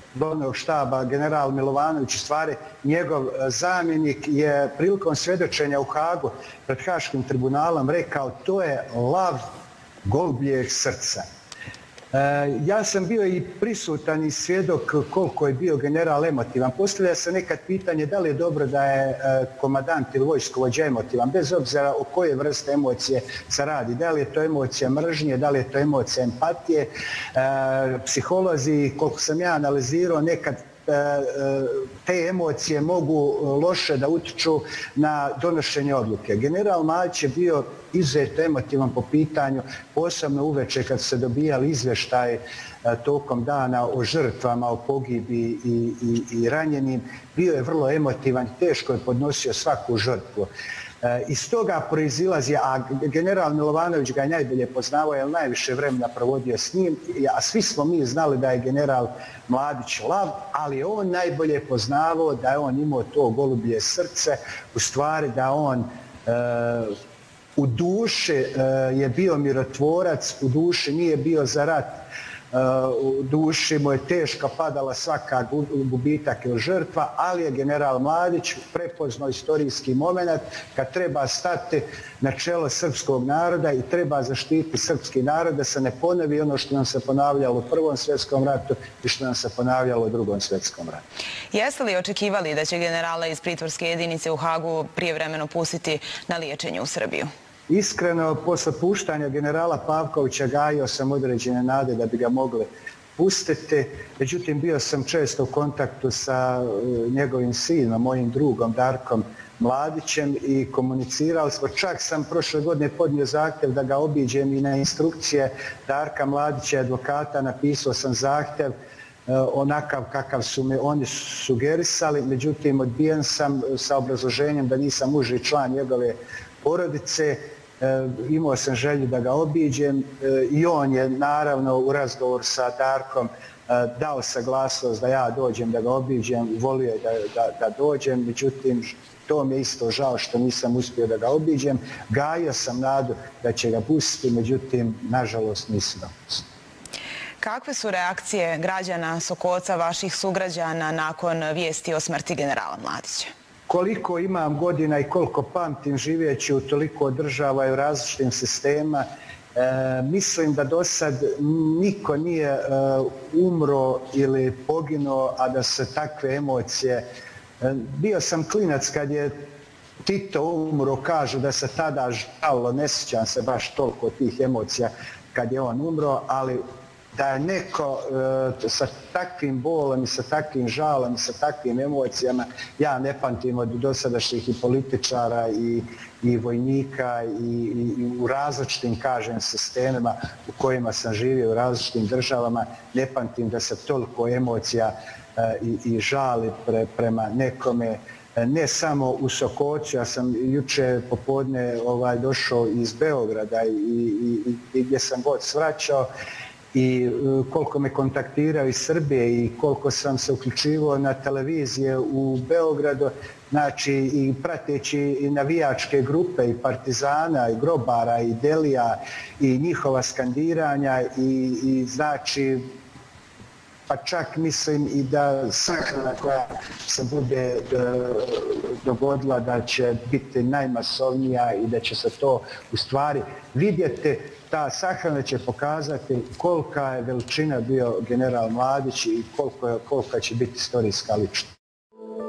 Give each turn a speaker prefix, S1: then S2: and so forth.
S1: glavnog štaba general Milovanović, u stvari njegov zamjenik je prilikom svjedočenja u Hagu pred Haškim tribunalom rekao to je lav golubljeg srca. Ja sam bio i prisutan i svjedok koliko je bio general emotivan. Postavlja se nekad pitanje da li je dobro da je komandant ili vojskovođa emotivan, bez obzira o koje vrste emocije se radi. Da li je to emocija mržnje, da li je to emocija empatije. Psiholozi, koliko sam ja analizirao, nekad te emocije mogu loše da utiču na donošenje odluke. General Mladić je bio izuzetno emotivan po pitanju, posebno uveče kad su se dobijali izvještaje tokom dana o žrtvama, o pogibi i ranjenim. Bio je vrlo emotivan, teško je podnosio svaku žrtvu. Iz toga proizilazi, a general Milovanović ga je najbolje poznavao, jer najviše vremena provodio s njim, a svi smo mi znali da je general Mladić lav, ali je on najbolje poznavao da je on imao to golublje srce, u stvari da on u duši je bio mirotvorac, u duši nije bio za rat, u duši mu je teško padala svaka gubitak ili žrtva, ali je general Mladić prepoznao istorijski moment kad treba stati na čelo srpskog naroda i treba zaštiti srpski narod da se ne ponovi ono što nam se ponavljalo u Prvom svjetskom ratu i što nam se ponavljalo u Drugom svjetskom ratu.
S2: Jeste li očekivali da će generala iz pritvorske jedinice u Hagu prijevremeno pustiti na liječenje u Srbiju?
S1: Iskreno, posle puštanja generala Pavkovića gajio sam određene nade da bi ga mogli pustiti. Međutim, bio sam često u kontaktu sa njegovim sinom, mojim drugom Darkom Mladićem i komunicirali smo. Čak sam prošle godine podnio zahtjev da ga obiđem i na instrukcije Darka Mladića, advokata, napisao sam zahtjev onakav kakav su me oni sugerisali. Međutim, odbijen sam sa obrazloženjem da nisam uži član njegove porodice. Imao sam želju da ga obiđem i on je naravno u razgovor sa Darkom dao saglasnost da ja dođem da ga obiđem, volio je da dođem, međutim to mi je isto žao što nisam uspio da ga obiđem. Gajio sam nadu da će ga pustiti, međutim nažalost nisam ga pustio.
S2: Kakve su reakcije građana Sokoca, vaših sugrađana, nakon vijesti o smrti generala Mladića?
S1: Koliko imam godina i koliko pamtim živeći u toliko država i u različitim sistema, mislim da do sad niko nije umro ili poginuo, a da se takve emocije... Bio sam klinac kad je Tito umro, kažu da se tada žalo, ne sjećam se baš toliko tih emocija kad je on umro, ali da je neko sa takvim bolom i sa takvim žalom i sa takvim emocijama, ja ne pamtim od dosadašnjih i političara i vojnika i u različitim, kažem, sistemima u kojima sam živio u različitim državama, ne pamtim da se toliko emocija i žali prema nekome, ne samo u Sokocu. Ja sam juče popodne došao iz Beograda i gdje sam god svraćao, i koliko me kontaktirao iz Srbije i koliko sam se uključivao na televizije u Beogradu, znači i prateći i navijačke grupe i Partizana i Grobara i Delija i njihova skandiranja i znači pa čak mislim i da sahrana koja se bude dogodila da će biti najmasovnija i da će se to u stvari vidjeti. Ta sahrana će pokazati kolika je veličina bio general Mladić i kolika će biti istorijska ličnost.